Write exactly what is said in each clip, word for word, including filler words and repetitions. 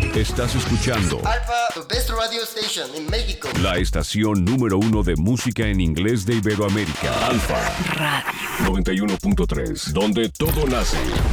Estás escuchando Alfa, the best radio station in México. La estación número uno de música en inglés de Iberoamérica. Alfa Radio noventa y uno punto tres, donde todo nace.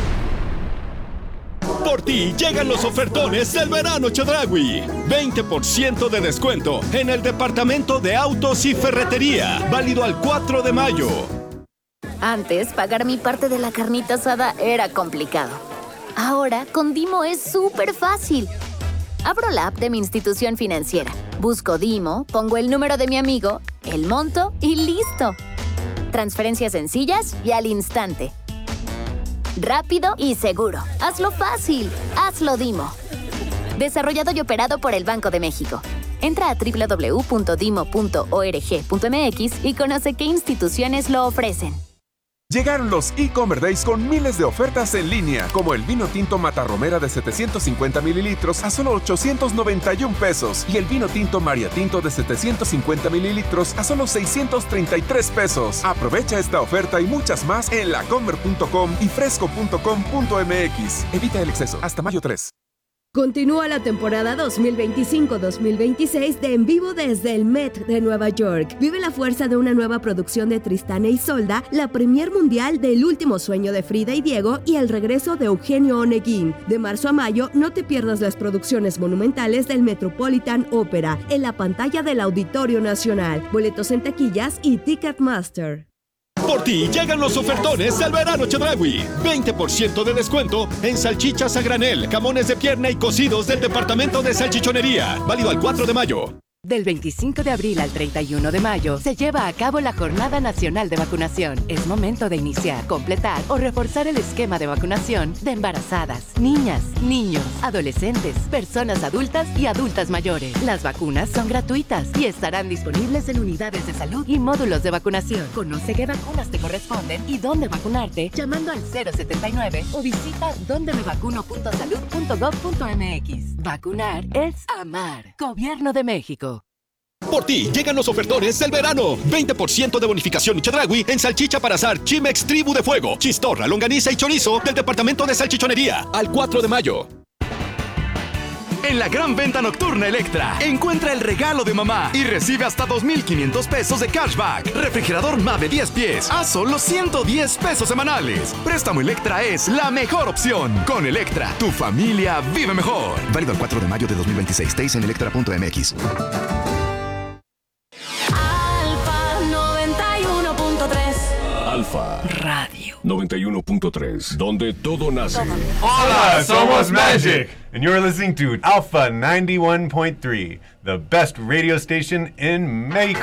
Por ti llegan los ofertones del verano Chedraui. veinte por ciento de descuento en el departamento de autos y ferretería. Válido al cuatro de mayo. Antes, pagar mi parte de la carnita asada era complicado. Ahora, con Dimo es súper fácil. Abro la app de mi institución financiera. Busco Dimo, pongo el número de mi amigo, el monto y listo. Transferencias sencillas y al instante. Rápido y seguro. Hazlo fácil. Hazlo Dimo. Desarrollado y operado por el Banco de México. Entra a doble u doble u doble u punto dimo punto org punto m x y conoce qué instituciones lo ofrecen. Llegaron los e-Commerce Days con miles de ofertas en línea, como el vino tinto Matarromera de setecientos cincuenta mililitros a solo ochocientos noventa y un pesos y el vino tinto María Tinto de setecientos cincuenta mililitros a solo seiscientos treinta y tres pesos. Aprovecha esta oferta y muchas más en lacomer punto com y fresco punto com punto m x. Evita el exceso. Hasta mayo tres. Continúa la temporada dos mil veinticinco dos mil veintiséis de En Vivo desde el Met de Nueva York. Vive la fuerza de una nueva producción de Tristán e Isolda, la premier mundial del Último Sueño de Frida y Diego y el regreso de Eugenio Oneguín. De marzo a mayo, no te pierdas las producciones monumentales del Metropolitan Opera en la pantalla del Auditorio Nacional. Boletos en taquillas y Ticketmaster. Por ti llegan los ofertones del verano Chedraui. veinte por ciento de descuento en salchichas a granel, jamones de pierna y cocidos del departamento de salchichonería. Válido al cuatro de mayo. Del veinticinco de abril al treinta y uno de mayo se lleva a cabo la Jornada Nacional de Vacunación. Es momento de iniciar, completar o reforzar el esquema de vacunación de embarazadas, niñas, niños, adolescentes, personas adultas y adultas mayores. Las vacunas son gratuitas y estarán disponibles en unidades de salud y módulos de vacunación. Conoce qué vacunas te corresponden y dónde vacunarte llamando al cero setenta y nueve o visita donde me vacuno punto salud punto gov punto m x. Vacunar es amar. Gobierno de México. Por ti llegan los ofertones del verano. veinte por ciento de bonificación Chedraui en salchicha para asar Chimex Tribu de Fuego, chistorra, longaniza y chorizo del departamento de salchichonería. Al cuatro de mayo. En la gran venta nocturna Electra, encuentra el regalo de mamá y recibe hasta dos mil quinientos pesos de cashback. Refrigerador Mave diez pies a solo ciento diez pesos semanales. Préstamo Electra es la mejor opción. Con Electra, tu familia vive mejor. Válido el cuatro de mayo de dos mil veintiséis. Tays en electra punto m x. Alfa Radio noventa y uno punto tres, donde todo nace. Hola, somos Magic, and you're listening to Alpha ninety-one point three, the best radio station in Mexico.